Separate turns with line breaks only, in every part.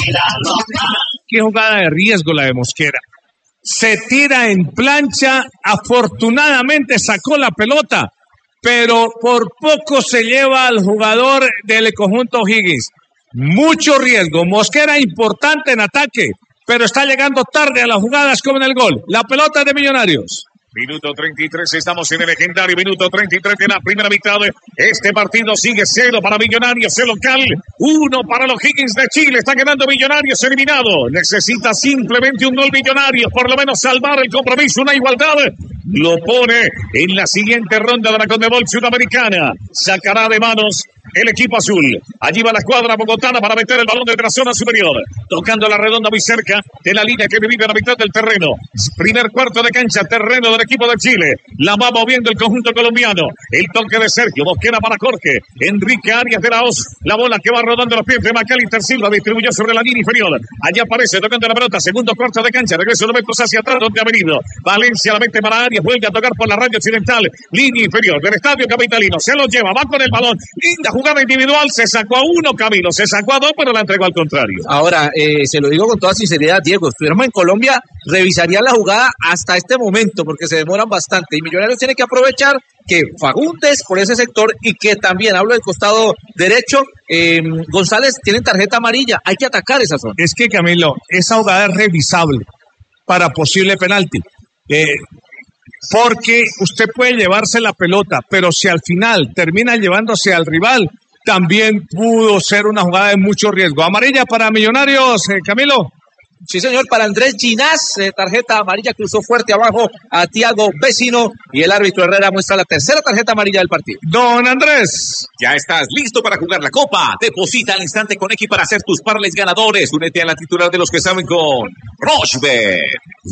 Qué jugada de riesgo la de Mosquera. Se tira en plancha, afortunadamente sacó la pelota, pero por poco se lleva al jugador del conjunto Higgins. Mucho riesgo. Mosquera importante en ataque, pero está llegando tarde a las jugadas como en el gol. La pelota de Millonarios.
Minuto 33, estamos en el legendario minuto 33 de la primera mitad. Este partido sigue 0 para Millonarios, el local, 1 para los Higgins de Chile. Está quedando Millonarios eliminado. Necesita simplemente un gol Millonarios, por lo menos salvar el compromiso, una igualdad. Lo pone en la siguiente ronda de la Conmebol Sudamericana. Sacará de manos el equipo azul. Allí va la escuadra bogotana para meter el balón desde la zona superior. Tocando la redonda muy cerca de la línea que divide la mitad del terreno. Primer cuarto de cancha, terreno del equipo de Chile. La va moviendo el conjunto colombiano. El toque de Sergio Mosquera para Jorge. Enrique Arias de la Hoz. La bola que va rodando los pies de Macalister Silva. Distribuyó sobre la línea inferior. Allá aparece tocando la pelota. Segundo cuarto de cancha. Regreso de metros hacia atrás donde ha venido. Valencia la mete para Arias. Vuelve a tocar por la raya occidental. Línea inferior del estadio capitalino. Se lo lleva. Va con el balón. Linda jugada individual. Se sacó a uno Camilo. Se sacó a dos, pero la entregó al contrario.
Ahora, se lo digo con toda sinceridad, Diego. Estuviéramos en Colombia, revisarían la jugada hasta este momento porque se demoran bastante. Y Millonarios tiene que aprovechar que Fagundes por ese sector y que también, hablo del costado derecho, González tienen tarjeta amarilla. Hay que atacar esa zona.
Es que, Camilo, esa jugada es revisable para posible penalti. Porque usted puede llevarse la pelota, pero si al final termina llevándose al rival, también pudo ser una jugada de mucho riesgo. Amarilla para Millonarios, Camilo.
Sí, señor, para Andrés Ginás, tarjeta amarilla, cruzó fuerte abajo a Tiago Vecino y el árbitro Herrera muestra la tercera tarjeta amarilla del partido.
Don Andrés.
Ya estás listo para jugar la Copa. Deposita al instante con X para hacer tus parlays ganadores. Únete a la titular de los que saben con Rochbet.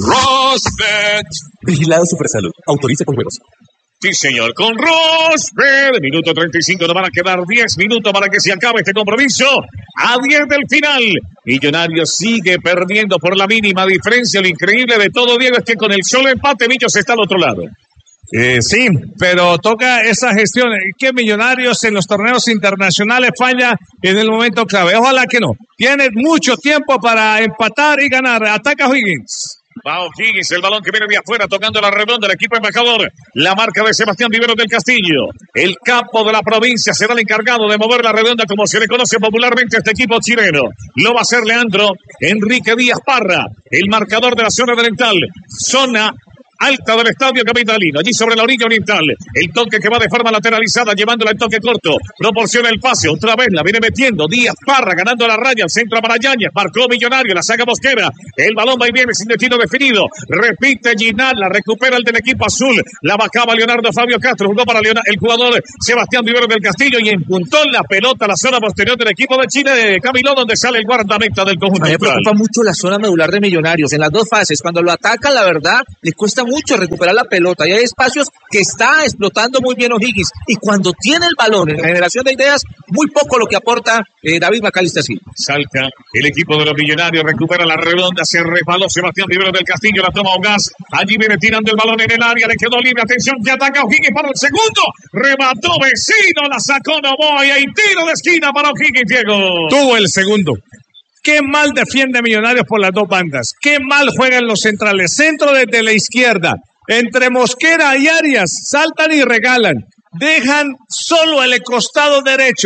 Rochbet.
Vigilado Supersalud. Autoriza con juegos.
Sí, señor, con Rosberg. Minuto 35, nos van a quedar 10 minutos para que se acabe este compromiso. A 10 del final. Millonarios sigue perdiendo por la mínima diferencia. Lo increíble de todo, Diego, es que con el solo empate Millos está al otro lado.
Sí, pero toca esa gestión. Que Millonarios en los torneos internacionales falla en el momento clave. Ojalá que no. Tiene mucho tiempo para empatar y ganar. Ataca Higgins.
Va O'Higgins, el balón que viene de afuera, tocando la redonda, el equipo embajador. La marca de Sebastián Viveros del Castillo. El capo de la provincia será el encargado de mover la redonda, como se le conoce popularmente a este equipo chileno. Lo va a hacer Leandro Enrique Díaz Parra, el marcador de la zona oriental. Zona alta del estadio capitalino, allí sobre la orilla oriental. El toque que va de forma lateralizada, llevándola el toque corto. Proporciona el pase, otra vez la viene metiendo. Díaz Parra ganando la raya, el centro para Yáñez. Marcó Millonario, la saca Mosquera. El balón va y viene sin destino definido. Repite Ginás, la recupera el del equipo azul. La bajaba Leonardo Fabio Castro, jugó para el jugador Sebastián Viveros del Castillo y empuntó la pelota a la zona posterior del equipo de Chile de Camilo, donde sale el guardameta del conjunto.
Me preocupa mucho la zona medular de Millonarios en las dos fases. Cuando lo ataca, la verdad, le cuesta mucho recuperar la pelota y hay espacios que está explotando muy bien O'Higgins y cuando tiene el balón en la generación de ideas, muy poco lo que aporta David Macalister Silva.
Salta el equipo de los Millonarios, recupera la redonda, se resbaló Sebastián Viveros del Castillo, la toma Ogaz, allí viene tirando el balón en el área, le quedó libre, atención, que ataca O'Higgins para el segundo, remató Vecino, la sacó Novoa y tiro de esquina para O'Higgins, Diego.
Tuvo el segundo. Qué mal defiende Millonarios por las dos bandas. Qué mal juegan los centrales. Centro desde la izquierda. Entre Mosquera y Arias saltan y regalan. Dejan solo el costado derecho.